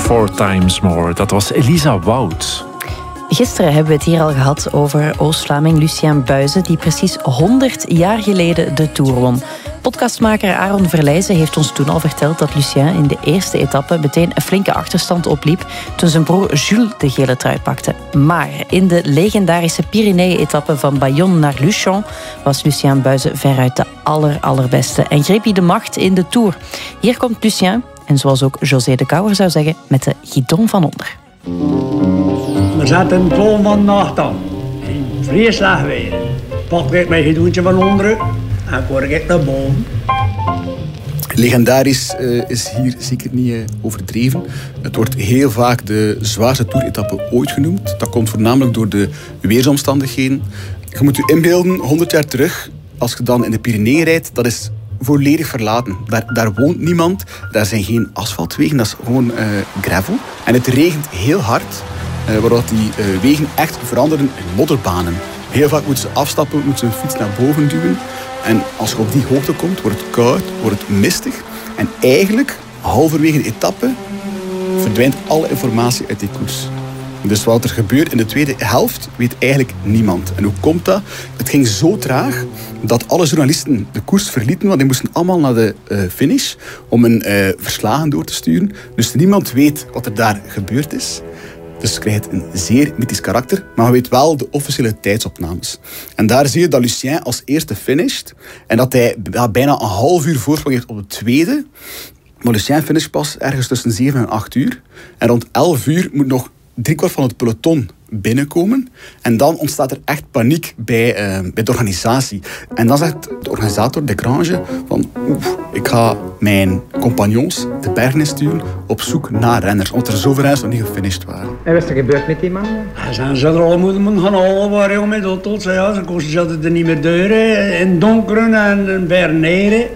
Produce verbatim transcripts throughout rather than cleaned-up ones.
Four Times More. Dat was Elisa Wout. Gisteren hebben we het hier al gehad over Oost-Vlaming Lucien Buijzen, die precies honderd jaar geleden de Tour won. Podcastmaker Aaron Verlijzen heeft ons toen al verteld dat Lucien in de eerste etappe meteen een flinke achterstand opliep toen zijn broer Jules de gele trui pakte. Maar in de legendarische Pyrenee-etappe van Bayonne naar Luchon was Lucien Buijzen veruit de aller, allerbeste en greep hij de macht in de Tour. Hier komt Lucien, en zoals ook José de Kouwer zou zeggen, met de guidon van onder. We zaten een vol van nacht aan. In vreselijk weer. Pak ik mijn gedoentje van onderen en word ik naar boven. Legendarisch uh, is hier zeker niet uh, overdreven. Het wordt heel vaak de zwaarste toeretappe ooit genoemd. Dat komt voornamelijk door de weersomstandigheden. Je moet je inbeelden, honderd jaar terug, als je dan in de Pyreneeën rijdt, dat is volledig verlaten. Daar, daar woont niemand, daar zijn geen asfaltwegen, dat is gewoon uh, gravel. En het regent heel hard, uh, waardoor die uh, wegen echt veranderen in modderbanen. Heel vaak moeten ze afstappen, moeten ze hun fiets naar boven duwen. En als je op die hoogte komt, wordt het koud, wordt het mistig. En eigenlijk, halverwege de etappe, verdwijnt alle informatie uit die koers. Dus wat er gebeurt in de tweede helft, weet eigenlijk niemand. En hoe komt dat? Het ging zo traag dat alle journalisten de koers verlieten, want die moesten allemaal naar de uh, finish om hun uh, verslagen door te sturen. Dus niemand weet wat er daar gebeurd is. Dus je krijgt een zeer mythisch karakter, maar je weet wel de officiële tijdsopnames. En daar zie je dat Lucien als eerste finisht en dat hij ja, bijna een half uur voorsprong heeft op de tweede. Maar Lucien finisht pas ergens tussen zeven en acht uur. En rond elf uur moet nog driekwart van het peloton binnenkomen. En dan ontstaat er echt paniek bij, uh, bij de organisatie. En dan zegt de organisator, de Grange, van oef, ik ga mijn compagnons de bergen insturen op zoek naar renners. Omdat er zoveel renners nog niet gefinished waren. En wat is er gebeurd met die man? Ja, zijn ze er al moeten gaan halen waar met auto's. Ja, ze kosten ze er niet meer deuren. In donkeren en in berneren.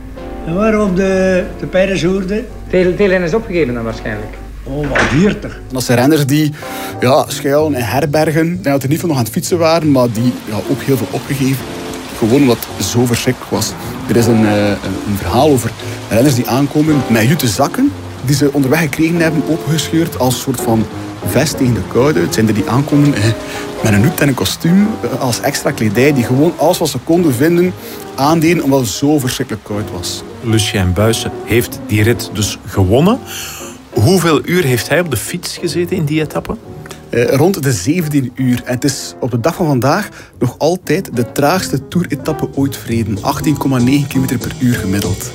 En waar op de, de Pijrensoerde. Veel, veel renners opgegeven dan waarschijnlijk. Oh, wat veertig. Dat zijn renners die ja, schuilen in herbergen. Ik denk dat er niet veel nog aan het fietsen waren, maar die ja, ook heel veel opgegeven. Gewoon omdat het zo verschrikkelijk was. Er is een, uh, een verhaal over renners die aankomen met jute zakken die ze onderweg gekregen hebben, opengescheurd als soort van vest tegen de koude. Het zijn er die aankomen eh, met een hoed en een kostuum eh, als extra kledij, die gewoon alles wat ze konden vinden aandeden omdat het zo verschrikkelijk koud was. Lucien Buijzen heeft die rit dus gewonnen. Hoeveel uur heeft hij op de fiets gezeten in die etappe? Uh, rond de zeventien uur. En het is op de dag van vandaag nog altijd de traagste toeretappe ooit verreden. achttien komma negen kilometer per uur gemiddeld.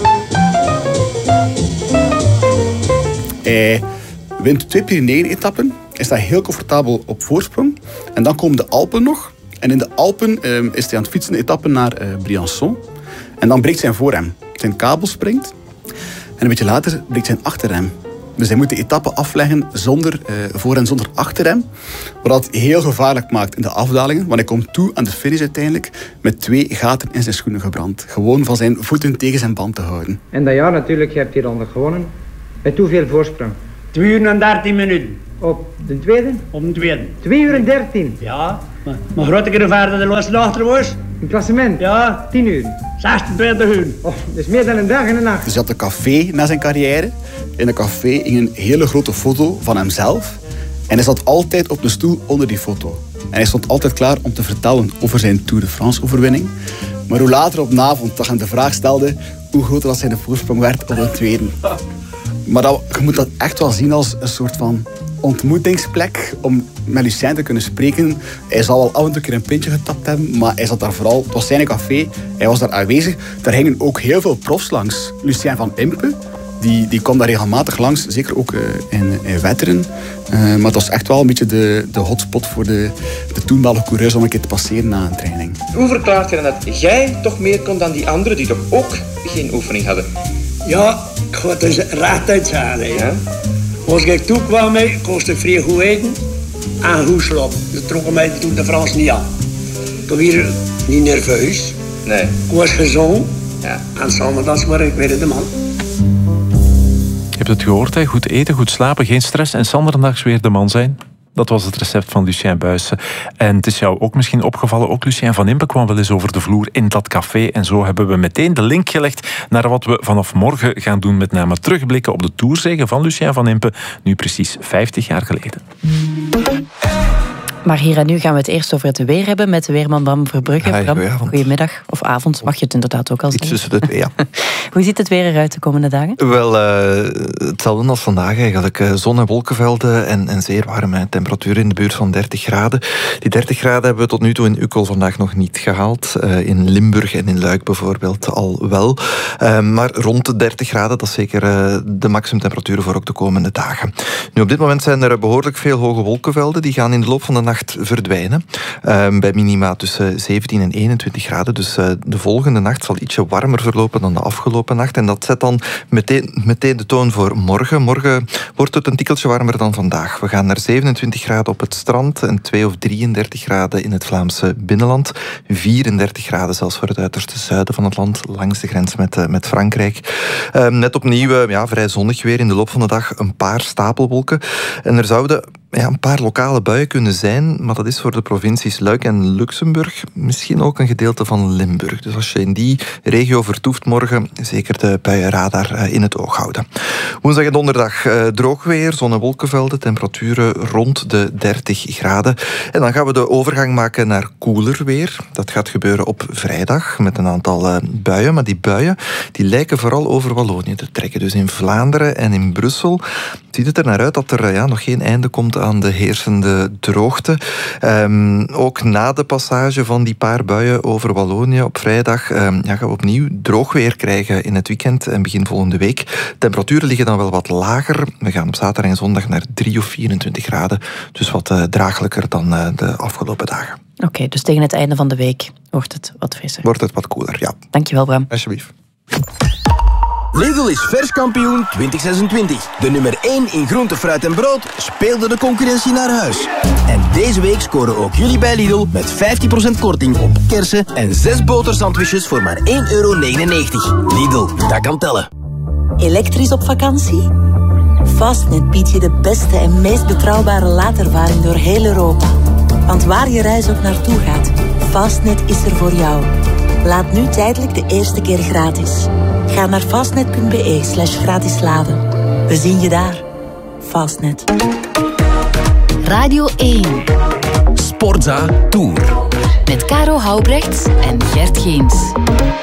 Hij wint twee Pyreneeën-etappen. Hij staat heel comfortabel op voorsprong. En dan komen de Alpen nog. En in de Alpen uh, is hij aan het fietsen de etappe naar uh, Briançon. En dan breekt zijn voorrem. Zijn kabel springt. En een beetje later breekt zijn achterrem. Dus hij moet de etappe afleggen zonder uh, voor- en zonder achterrem. Wat dat heel gevaarlijk maakt in de afdalingen. Want hij komt toe aan de finish uiteindelijk met twee gaten in zijn schoenen gebrand. Gewoon van zijn voeten tegen zijn band te houden. En dat jaar natuurlijk, je hebt die ronde gewonnen. Met hoeveel voorsprong? twee uur en dertien minuten. Op de tweede? Op de tweede. twee uur en dertien? Ja, maar, maar grote keer verder de laatste achter was. Een klassement? Ja. tien uur? zesentwintig uur. Oh, dat is meer dan een dag en een nacht. Dus hij had een café na zijn carrière. In een café hing een hele grote foto van hemzelf. En hij zat altijd op de stoel onder die foto. En hij stond altijd klaar om te vertellen over zijn Tour de France overwinning. Maar hoe later op de avond dat hij de vraag stelde hoe groter dat zijn voorsprong werd op de tweede. Maar dat, je moet dat echt wel zien als een soort van ontmoetingsplek om met Lucien te kunnen spreken. Hij zal wel af en toe een keer een pintje getapt hebben, maar hij zat daar vooral, het was zijn café, hij was daar aanwezig. Daar hingen ook heel veel profs langs. Lucien van Impe, die, die kwam daar regelmatig langs, zeker ook uh, in, in Wetteren. Uh, maar het was echt wel een beetje de, de hotspot voor de, de toenmalige coureurs om een keer te passeren na een training. Hoe verklaart je dan dat jij toch meer kon dan die anderen die toch ook geen oefening hadden? Ja, ik ga het dus rechtuit zeggen. Ja? Als ik toe kwam, kost ik vrij goed eten en goed slapen. Dat trokken mij toen de Frans niet aan. Ik was hier niet nerveus. Nee. Ik was gezond. Ja. En zondags was ik weer de man. Je hebt het gehoord, hè? Goed eten, goed slapen, geen stress en zondags weer de man zijn. Dat was het recept van Lucien Buysse. En het is jou ook misschien opgevallen, ook Lucien Van Impe kwam wel eens over de vloer in dat café. En zo hebben we meteen de link gelegd naar wat we vanaf morgen gaan doen. Met name terugblikken op de toerzege van Lucien Van Impe, nu precies vijftig jaar geleden. Maar hier en nu gaan we het eerst over het weer hebben met de weerman Bram Verbrugge. Hi, Bram, goedenavond. Goedemiddag, of avond, mag je het inderdaad ook al Iets zeggen. tussen de twee, ja. Hoe ziet het weer eruit de komende dagen? Wel, uh, hetzelfde als vandaag eigenlijk. Uh, zon- en wolkenvelden en, en zeer warme temperaturen in de buurt van dertig graden. Die dertig graden hebben we tot nu toe in Ukkel vandaag nog niet gehaald. Uh, in Limburg en in Luik bijvoorbeeld al wel. Uh, maar rond de dertig graden, dat is zeker uh, de maximumtemperaturen voor ook de komende dagen. Nu, op dit moment zijn er behoorlijk veel hoge wolkenvelden. Die gaan in de loop van de nacht verdwijnen. Uh, bij minima tussen zeventien en eenentwintig graden. Dus uh, de volgende nacht zal ietsje warmer verlopen dan de afgelopen nacht. En dat zet dan meteen, meteen de toon voor morgen. Morgen wordt het een tikkeltje warmer dan vandaag. We gaan naar zevenentwintig graden op het strand en twee of drieëndertig graden in het Vlaamse binnenland. vierendertig graden zelfs voor het uiterste zuiden van het land, langs de grens met, uh, met Frankrijk. Uh, net opnieuw uh, ja, vrij zonnig weer. In de loop van de dag een paar stapelwolken. En er zouden ja, een paar lokale buien kunnen zijn, maar dat is voor de provincies Luik en Luxemburg misschien ook een gedeelte van Limburg. Dus als je in die regio vertoeft morgen, zeker de buienradar in het oog houden. Woensdag en donderdag uh, droog weer, zon- en wolkenvelden, temperaturen rond de dertig graden. En dan gaan we de overgang maken naar koeler weer. Dat gaat gebeuren op vrijdag met een aantal uh, buien, maar die buien die lijken vooral over Wallonië te trekken. Dus in Vlaanderen en in Brussel ziet het er naar uit dat er uh, ja, nog geen einde komt aan de heersende droogte. Um, ook na de passage van die paar buien over Wallonië op vrijdag um, ja, gaan we opnieuw droog weer krijgen in het weekend en begin volgende week. Temperaturen liggen dan wel wat lager. We gaan op zaterdag en zondag naar drie of vierentwintig graden. Dus wat uh, draaglijker dan uh, de afgelopen dagen. Oké, okay, dus tegen het einde van de week wordt het wat frisser. Wordt het wat koeler, ja. Dankjewel, Bram. Alsjeblieft. Lidl is verskampioen twintig zesentwintig. De nummer één in groente, fruit en brood speelde de concurrentie naar huis. En deze week scoren ook jullie bij Lidl met vijftien procent korting op kersen en zes botersandwiches voor maar één euro negenennegentig. Lidl, dat kan tellen. Elektrisch op vakantie? Fastnet biedt je de beste en meest betrouwbare laadervaring door heel Europa. Want waar je reis ook naartoe gaat, Fastnet is er voor jou. Laat nu tijdelijk de eerste keer gratis. Ga naar fastnet.be slash gratis laden. We zien je daar. Fastnet. Radio één. Sportza Tour. Met Caro Houbrechts en Gert Geens.